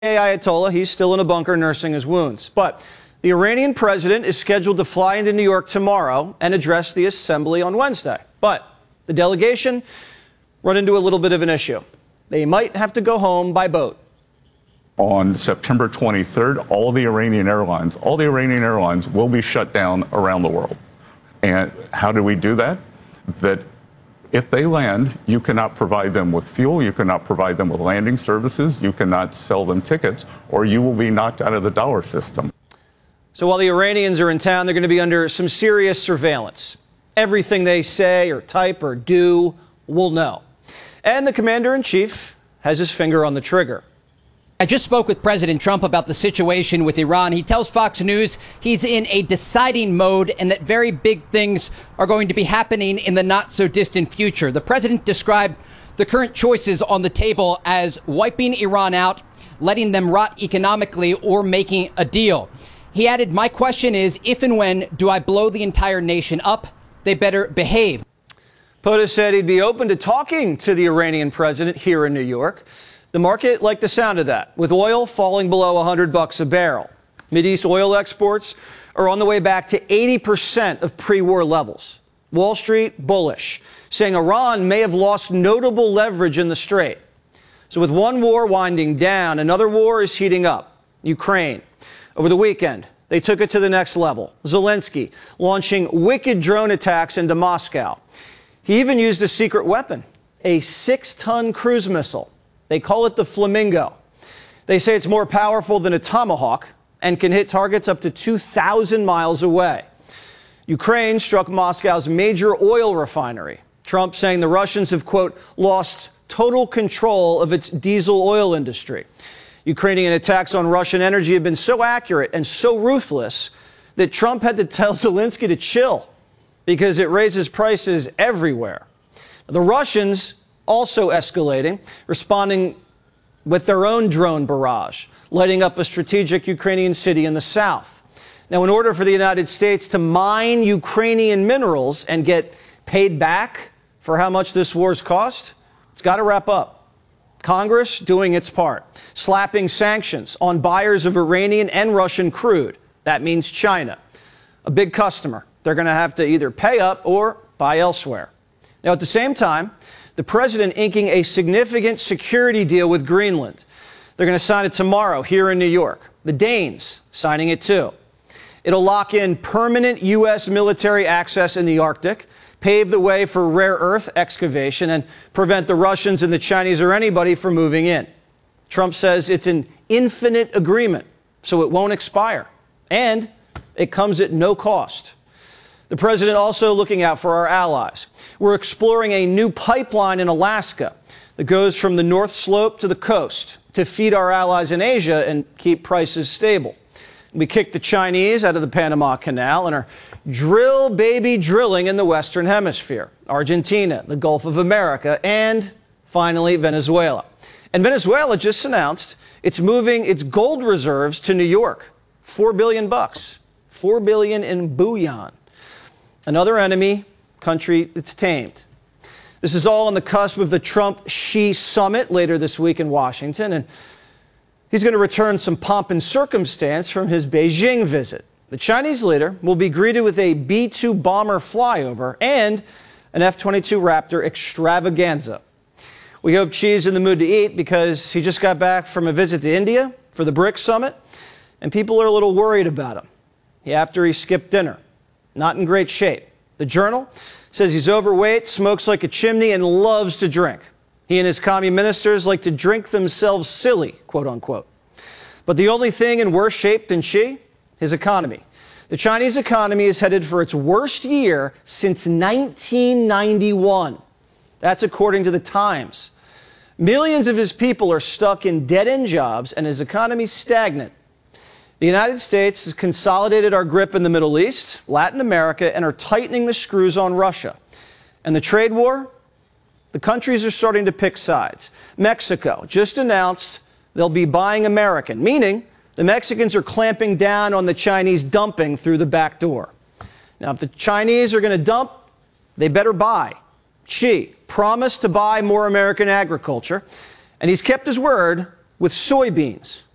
Ayatollah, he's still in a bunker nursing his wounds. But the Iranian president is scheduled to fly into New York tomorrow and address the assembly on Wednesday. But the delegation run into a little bit of an issue. They might have to go home by boat. On September 23rd, all the Iranian airlines will be shut down around the world. And how do we do that? That if they land, you cannot provide them with fuel, you cannot provide them with landing services, you cannot sell them tickets, or you will be knocked out of the dollar system. So while the Iranians are in town, they're going to be under some serious surveillance. Everything they say or type or do, we'll know. And the commander-in-chief has his finger on the trigger. I just spoke with President Trump about the situation with Iran. He tells Fox News he's in a deciding mode and that very big things are going to be happening in the not so distant future. The president described the current choices on the table as wiping Iran out, letting them rot economically, or making a deal. He added, "My question is, if and when do I blow the entire nation up? They better behave." POTUS said he'd be open to talking to the Iranian president here in New York. The market liked the sound of that, with oil falling below $100 a barrel. Mideast oil exports are on the way back to 80% of pre-war levels. Wall Street bullish, saying Iran may have lost notable leverage in the Strait. So with one war winding down, another war is heating up. Ukraine. Over the weekend, they took it to the next level. Zelensky launching wicked drone attacks into Moscow. He even used a secret weapon, a 6-ton cruise missile. They call it the Flamingo. They say it's more powerful than a Tomahawk and can hit targets up to 2,000 miles away. Ukraine struck Moscow's major oil refinery. Trump saying the Russians have, quote, lost total control of its diesel oil industry. Ukrainian attacks on Russian energy have been so accurate and so ruthless that Trump had to tell Zelensky to chill because it raises prices everywhere. The Russians also escalating, responding with their own drone barrage, lighting up a strategic Ukrainian city in the south. Now, in order for the United States to mine Ukrainian minerals and get paid back for how much this war's cost, it's got to wrap up. Congress doing its part, slapping sanctions on buyers of Iranian and Russian crude. That means China, a big customer. They're going to have to either pay up or buy elsewhere. Now, at the same time, the president inking a significant security deal with Greenland. They're going to sign it tomorrow here in New York. The Danes signing it too. It'll lock in permanent U.S. military access in the Arctic, pave the way for rare earth excavation, and prevent the Russians and the Chinese or anybody from moving in. Trump says it's an infinite agreement, so it won't expire. And it comes at no cost. The president also looking out for our allies. We're exploring a new pipeline in Alaska that goes from the North Slope to the coast to feed our allies in Asia and keep prices stable. We kicked the Chinese out of the Panama Canal and are drilling in the Western Hemisphere, Argentina, the Gulf of America, and finally Venezuela. And Venezuela just announced it's moving its gold reserves to New York. $4 billion. $4 billion in bullion. Another enemy, country that's tamed. This is all on the cusp of the Trump-Xi summit later this week in Washington, and he's going to return some pomp and circumstance from his Beijing visit. The Chinese leader will be greeted with a B-2 bomber flyover and an F-22 Raptor extravaganza. We hope Xi's in the mood to eat because he just got back from a visit to India for the BRICS summit, and people are a little worried about him after he skipped dinner. Not in great shape. The Journal says he's overweight, smokes like a chimney, and loves to drink. He and his commie ministers like to drink themselves silly, quote unquote. But the only thing in worse shape than Xi, his economy. The Chinese economy is headed for its worst year since 1991. That's according to the Times. Millions of his people are stuck in dead-end jobs, and his economy's stagnant. The United States has consolidated our grip in the Middle East, Latin America, and are tightening the screws on Russia. And the trade war? The countries are starting to pick sides. Mexico just announced they'll be buying American, meaning the Mexicans are clamping down on the Chinese dumping through the back door. Now, if the Chinese are going to dump, they better buy. Xi promised to buy more American agriculture, and he's kept his word with soybeans.